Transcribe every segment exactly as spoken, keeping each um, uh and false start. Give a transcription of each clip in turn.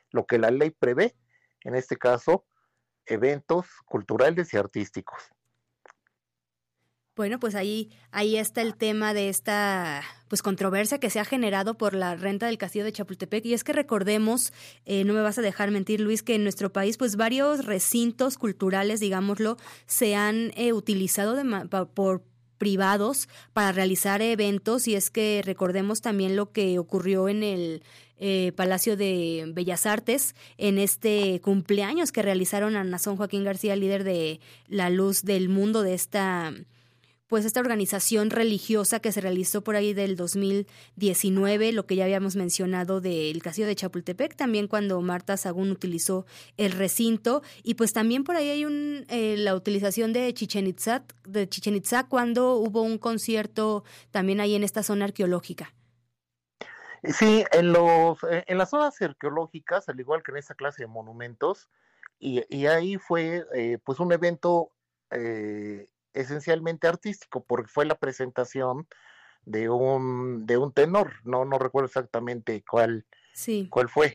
lo que la ley prevé, en este caso, eventos culturales y artísticos. Bueno, pues ahí, ahí está el tema de esta pues controversia que se ha generado por la renta del Castillo de Chapultepec. Y es que recordemos, eh, no me vas a dejar mentir, Luis, que en nuestro país pues varios recintos culturales, digámoslo, se han eh, utilizado de ma- por privados para realizar eventos. Y es que recordemos también lo que ocurrió en el eh, Palacio de Bellas Artes en este cumpleaños que realizaron a Nazón Joaquín García, líder de La Luz del Mundo, de esta pues esta organización religiosa que se realizó por ahí del dos mil diecinueve, lo que ya habíamos mencionado del Castillo de Chapultepec, también cuando Marta Sagún utilizó el recinto, y pues también por ahí hay un eh, la utilización de Chichén Itzá, de Chichén Itzá cuando hubo un concierto también ahí en esta zona arqueológica. Sí, en los en las zonas arqueológicas, al igual que en esa clase de monumentos, y, y ahí fue eh, pues un evento eh, esencialmente artístico, porque fue la presentación de un de un tenor, no no recuerdo exactamente cuál Sí. cuál fue.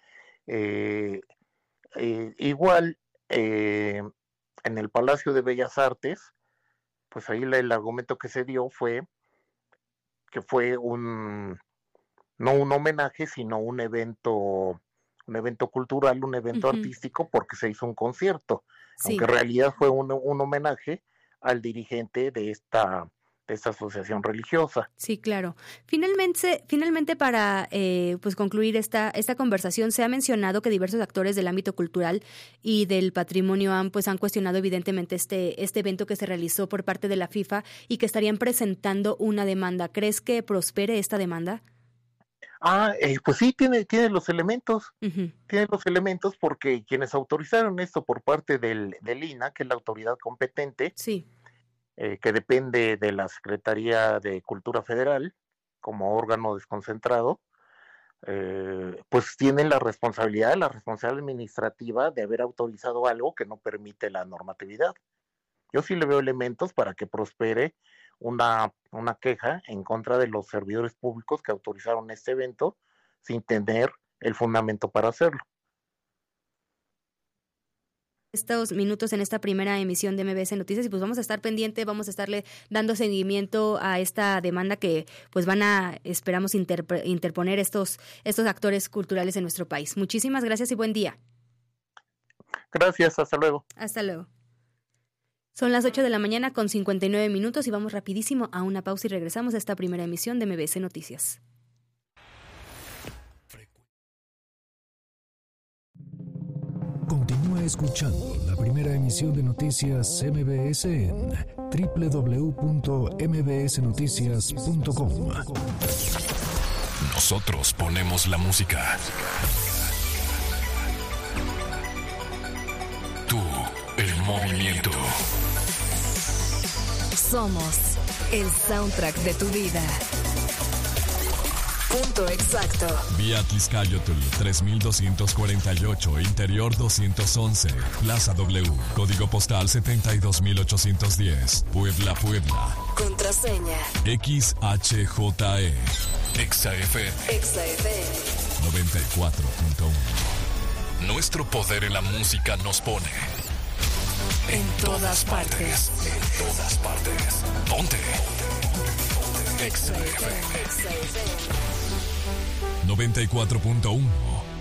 Eh, eh, igual eh, en el Palacio de Bellas Artes, pues ahí la, el argumento que se dio fue que fue un no un homenaje, sino un evento un evento cultural, un evento Uh-huh. artístico, porque se hizo un concierto, Sí. aunque en realidad fue un, un homenaje al dirigente de esta de esta asociación religiosa. Sí, claro. Finalmente, finalmente para eh, pues concluir esta esta conversación, se ha mencionado que diversos actores del ámbito cultural y del patrimonio han pues han cuestionado evidentemente este este evento que se realizó por parte de la FIFA y que estarían presentando una demanda. ¿Crees que prospere esta demanda? Ah, eh, pues sí, tiene, tiene los elementos, Uh-huh. tiene los elementos porque quienes autorizaron esto por parte del, del I N A, que es la autoridad competente, Sí. eh, que depende de la Secretaría de Cultura Federal como órgano desconcentrado, eh, pues tienen la responsabilidad, la responsabilidad administrativa de haber autorizado algo que no permite la normatividad. Yo sí le veo elementos para que prospere una, una queja en contra de los servidores públicos que autorizaron este evento sin tener el fundamento para hacerlo. Estos minutos en esta primera emisión de M B S Noticias y pues vamos a estar pendiente, vamos a estarle dando seguimiento a esta demanda que pues van a, esperamos, interp- interponer estos, estos actores culturales en nuestro país. Muchísimas gracias y buen día. Gracias, hasta luego. Hasta luego. Son las ocho de la mañana con cincuenta y nueve minutos y vamos rapidísimo a una pausa y regresamos a esta primera emisión de M B S Noticias. Continúa escuchando la primera emisión de Noticias M B S en doble u doble u doble u punto m b s noticias punto com. Nosotros ponemos la música. Tú, el movimiento. Somos el soundtrack de tu vida. Punto exacto. Vía Tliscayotl tres mil doscientos cuarenta y ocho, Interior doscientos once, Plaza W, Código Postal setenta y dos mil ochocientos diez, Puebla, Puebla. Contraseña X H J E, Exa F M, Exa F M noventa y cuatro punto uno. Nuestro poder en la música nos pone en todas partes. En todas partes. Ponte. Exa F M noventa y cuatro punto uno.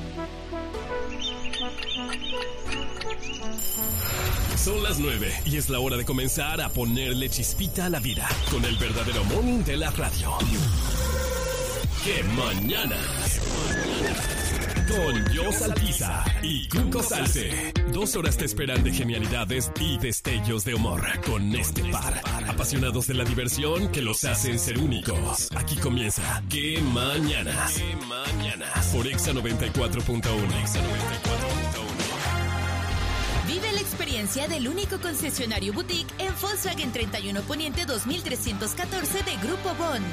Son las nueve y es la hora de comenzar a ponerle chispita a la vida con el verdadero morning de la radio. ¡Qué mañana! Con Jos Alpiza y Cuco Salce. Dos horas te esperan de genialidades y destellos de humor con este par. Apasionados de la diversión que los hacen ser únicos. Aquí comienza ¡Qué mañanas! ¡Qué mañanas! Por Exa noventa y cuatro punto uno. Exa noventa y cuatro punto uno. Vive la experiencia del único concesionario boutique en Volkswagen treinta y uno Poniente dos mil trescientos catorce de Grupo Bon.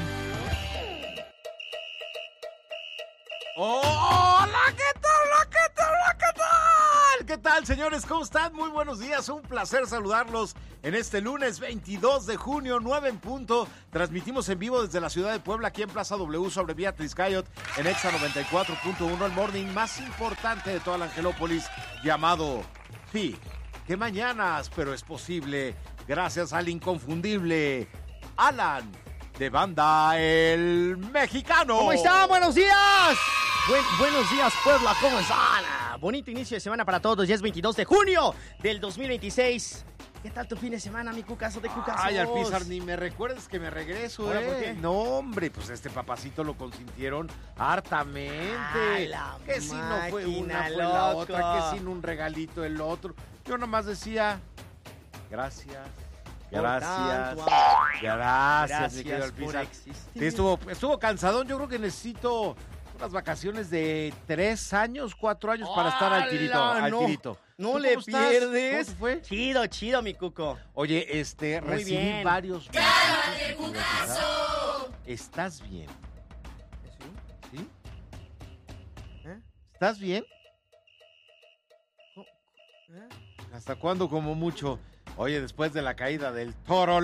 ¡Hola! ¿Qué tal? ¿Qué tal? ¿Qué tal? ¿Qué tal? tal, señores? ¿Cómo están? Muy buenos días, un placer saludarlos en este lunes veintidós de junio, nueve en punto. Transmitimos en vivo desde la ciudad de Puebla, aquí en Plaza W, sobre Beatriz Cayot, en Exa noventa y cuatro punto uno, el morning más importante de toda la Angelópolis, llamado Sí, que mañanas, pero es posible, gracias al inconfundible Alan, de Banda El Mexicano. ¿Cómo están? ¡Buenos días! Buen, buenos días, Puebla, ¿cómo están? Bonito inicio de semana para todos, ya es veintidós de junio del dos mil veintiséis. ¿Qué tal tu fin de semana, mi cucazo de cucazos? Ay, Alpizar, ni me recuerdes que me regreso, ¿Ahora ¿eh? por qué? No, hombre, pues este papacito lo consintieron hartamente. Ah, la que si no fue una, máquina, fue la loco. otra, que sin un regalito el otro. Yo nomás decía, gracias, Por gracias, tanto amor. gracias, mi querido Gracias por Alpizar. existir. Sí, estuvo, estuvo cansadón, yo creo que necesito unas vacaciones de tres años, cuatro años para estar al tirito, ¡Hala! al No, tirito. No ¿Tú le cómo estás? pierdes. ¿Cómo te fue? Chido, chido, mi cuco. Oye, este, Muy recibí bien. varios mensajes, mi querido Alpizar. ¿Estás bien? ¿Sí? ¿Eh? ¿Estás bien? ¿Eh? ¿Hasta cuándo como mucho? Oye, después de la caída del Toro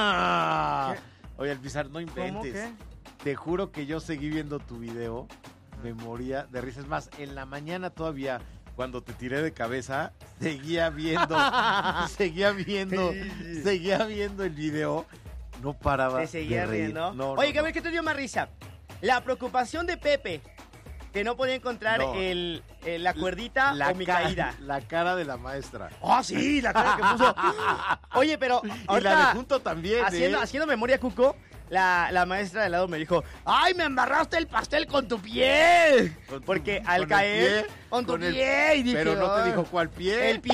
Loca. ¿Qué? Oye, Alpizar, no inventes. ¿Cómo qué? Te juro que yo seguí viendo tu video. Me moría de risa. Es más, en la mañana todavía, cuando te tiré de cabeza, seguía viendo, seguía viendo, seguía viendo el video. No paraba Te seguía de reír. riendo. No, Oye, no, Gabriel, no. ¿qué te dio más risa? La preocupación de Pepe, que no podía encontrar No. el, el- la cuerdita La o mi cara- caída. La cara de la maestra. ¡Oh, sí! La cara que puso. Oye, pero Y la de ahorita, junto también, haciendo, ¿eh? haciendo memoria, Cuco, la, la maestra de lado me dijo, ¡ay, me embarraste el pastel con tu pie! Con tu- Porque con al el caer, pie, con tu con el- pie, y dije, Pero no te "Ay, dijo cuál pie. el pie.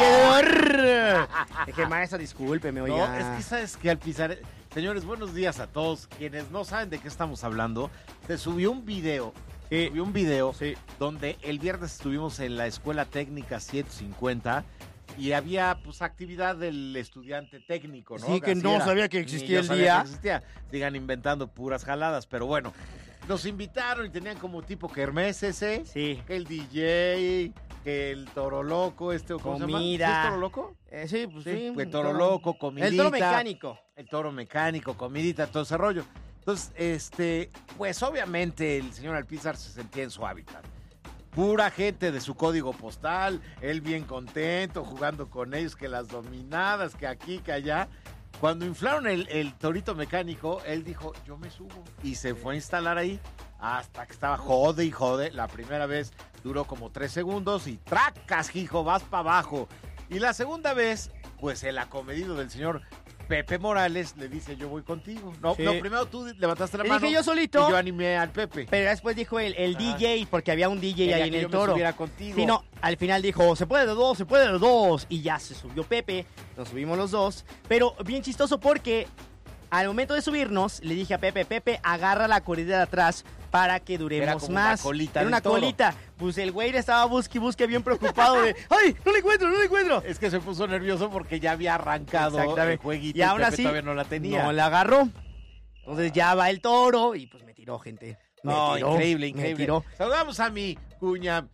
Arr". Dije, maestra, discúlpeme, oye. No, es que sabes que al pisar... Señores, buenos días a todos. Quienes no saben de qué estamos hablando, se subió un video, Sí. subió un video Sí. donde el viernes estuvimos en la Escuela Técnica ciento cincuenta y había pues actividad del estudiante técnico, ¿no? Sí, que Así no era. sabía que Ni existía yo el sabía día. que existía. Sigan inventando puras jaladas, pero bueno. Nos invitaron y tenían como tipo kermés ese. Sí. Que el D J, que el Toro Loco, este, ¿cómo se llama? Comida. ¿Sí es Toro Loco? Eh, sí, pues sí. Sí, pues un Toro Loco, comidita. El toro mecánico. El toro mecánico, comidita, todo ese rollo. Entonces, este, pues obviamente el señor Alpizar se sentía en su hábitat. Pura gente de su código postal, él bien contento, jugando con ellos, que las dominadas, que aquí, que allá. Cuando inflaron el, el torito mecánico, él dijo, yo me subo. Y se fue a instalar ahí hasta que estaba jode y jode. La primera vez duró como tres segundos y tracas, hijo, vas para abajo. Y la segunda vez, pues el acomedido del señor Pepe Morales le dice, yo voy contigo. No, Sí. no primero tú levantaste la Le mano. dije yo solito. Y yo animé al Pepe. Pero después dijo el, el Ajá. D J, porque había un D J Quería ahí que en yo el me toro. subiera contigo. Sí, no, al final dijo, se puede de dos, se puede de dos. Y ya se subió Pepe, nos subimos los dos. Pero bien chistoso porque al momento de subirnos, le dije a Pepe, Pepe, agarra la corrida de atrás para que duremos Era como una más. colita Era del una toro. colita. Pues el güey le estaba busque y busque bien preocupado de, ¡ay, no le encuentro, no le encuentro! Es que se puso nervioso porque ya había arrancado el Exactamente. jueguito Y aún Pepe así, todavía no la tenía. no la agarró. Entonces ya va el toro y pues me tiró, gente. Me No, tiró, increíble, me increíble. tiró. Saludamos a mi cuña.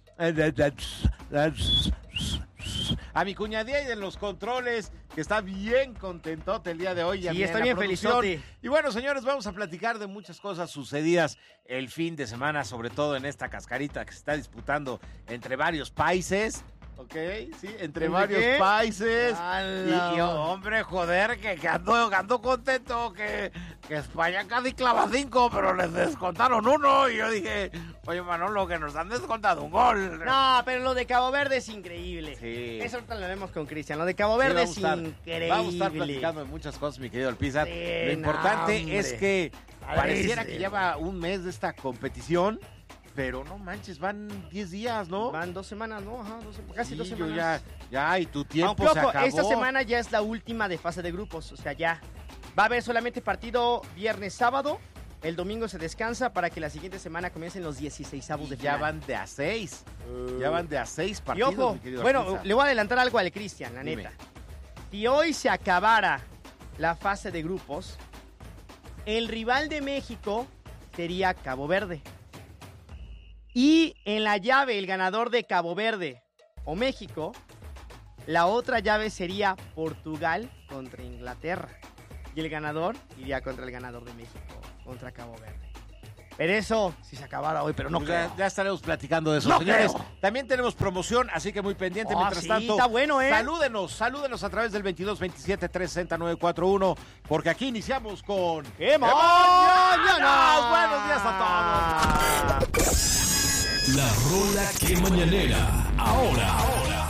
A mi cuñadía y de los controles, que está bien contentote el día de hoy. y a Sí, mí en está la bien producción. felizote. Y bueno, señores, vamos a platicar de muchas cosas sucedidas el fin de semana, sobre todo en esta cascarita que se está disputando entre varios países. ¿Ok? Sí, entre ¿Entre varios qué? países. ¡Hala! Y, y, hombre, joder, que, que ando, ando contento, que, que España casi clava cinco, pero les descontaron uno. Y yo dije, oye, Manolo, que nos han descontado un gol. No, pero lo de Cabo Verde es increíble. Sí. Eso ahorita lo vemos con Cristian. Lo de Cabo Sí, Verde vamos es a estar- increíble. Vamos a estar platicando de muchas cosas, mi querido Alpizar. Sí, Lo importante no, hombre. es que pareciera que Padrísimo. lleva un mes de esta competición, pero no manches, van diez días, ¿no? Van dos semanas, ¿no? Ajá, dos, casi Sí, dos yo semanas. ya, ya, y tu tiempo Aunque, se ojo, acabó. esta semana ya es la última de fase de grupos. O sea, ya va a haber solamente partido viernes, sábado. El domingo se descansa para que la siguiente semana comiencen los dieciseisavos de Y ya final. van de a seis. Ya van de a seis Y partidos, ojo, mi querido bueno, Alpizar. le voy a adelantar algo al Cristian, la Dime. neta. Si hoy se acabara la fase de grupos, el rival de México sería Cabo Verde. Y en la llave, el ganador de Cabo Verde o México La otra llave sería Portugal contra Inglaterra. Y el ganador iría contra el ganador de México, contra Cabo Verde. Pero eso, si se acabara hoy, pero no Pues creo. ya, ya estaremos platicando de eso, No señores. creo. También tenemos promoción, así que muy pendiente. Oh, Mientras sí, tanto, está bueno, ¿eh? salúdenos, salúdenos a través del veintidós veintisiete trescientos sesenta nueve cuarenta y uno, porque aquí iniciamos con... ¡Qué mañanas! ¡Buenos días a todos! La rola que mañanera. Ahora, ahora.